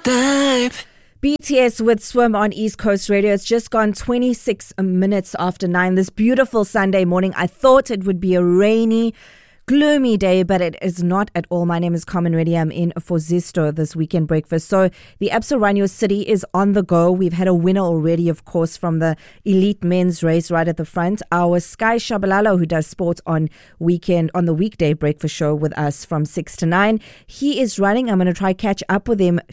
Type. BTS with Swim on East Coast Radio. It's just gone 26 minutes after 9. This beautiful Sunday morning. I thought it would be a rainy, gloomy day, but it is not at all. My name is Carmen Reddy. I'm in for Zisto this weekend breakfast. So the Absa Ranyo City is on the go. We've had a winner already, of course, from the elite men's race right at the front. Our Sky Shabalala, who does sports on the weekday breakfast show with us from 6 to 9. He is running. I'm going to try catch up with him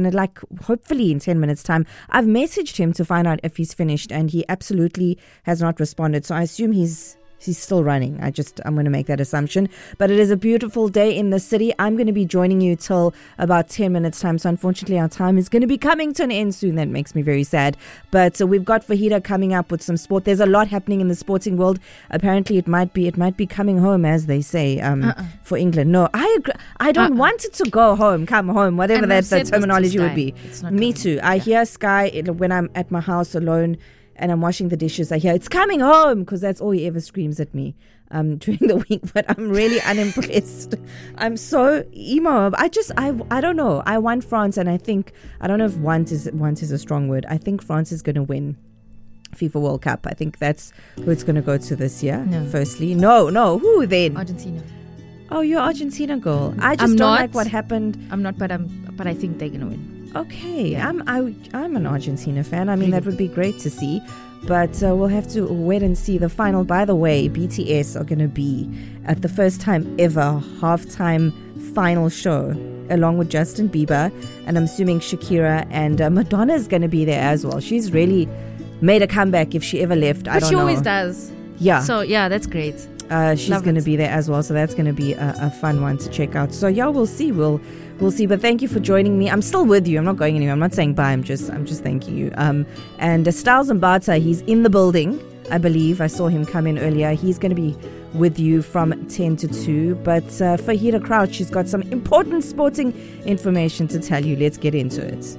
hopefully in 10 minutes time. I've messaged him to find out if he's finished, and he absolutely has not responded. So I assume he's still running. I'm going to make that assumption. But it is a beautiful day in the city. I'm going to be joining you till about 10 minutes time. So unfortunately, our time is going to be coming to an end soon. That makes me very sad. But we've got Fahida coming up with some sport. There's a lot happening in the sporting world. Apparently, it might be coming home, as they say, for England. No, I agree. I don't want it to go home, come home, whatever that the terminology would be. Me too. I hear Sky when I'm at my house alone and I'm washing the dishes. I hear it's coming home, because that's all he ever screams at me during the week. But I'm really unimpressed. I'm so emo. I don't know. I want France, and I don't know if want is a strong word. I think France is going to win FIFA World Cup. I think that's who it's going to go to this year. No. Firstly, no. Who then? Argentina. Oh, you're Argentina girl. I just don't like what happened. I'm not, but I think they're going to win. Okay, yeah. I'm an Argentina fan. I mean, that would be great to see, but we'll have to wait and see the final. By the way, BTS are going to be at the first time ever halftime final show along with Justin Bieber, and I'm assuming Shakira and Madonna is going to be there as well. She's really made a comeback if she ever left. I don't know. But she always does. Yeah. So yeah, that's great. She's going to be there as well, so that's going to be a fun one to check out. So yeah, we'll see. We'll see. But thank you for joining me. I'm still with you. I'm not going anywhere. I'm not saying bye. I'm just thanking you. And Styles Mbata, he's in the building, I believe. I saw him come in earlier. He's going to be with you from 10 to 2. But Fahida Crouch, she's got some important sporting information to tell you. Let's get into it.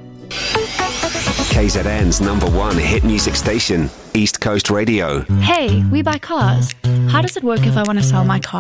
KZN's #1 hit music station, East Coast Radio. Hey, we buy cars. How does it work if I want to sell my car?